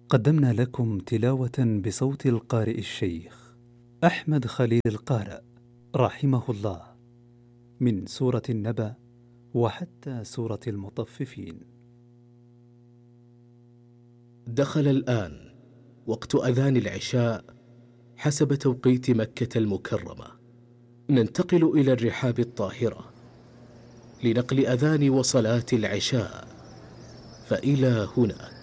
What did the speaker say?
قدمنا لكم تلاوة بصوت القارئ الشيخ أحمد خليل القارئ رحمه الله من سورة النبأ وحتى سورة المطففين. دخل الآن وقت أذان العشاء حسب توقيت مكة المكرمة. ننتقل إلى الرحاب الطاهرة لنقل أذان وصلاة العشاء، فإلى هناك.